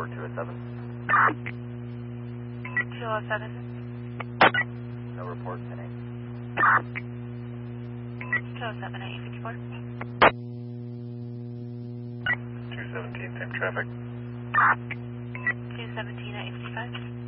4 207. 207. No report today. 207 at 854. 217, same traffic. 217 at 855.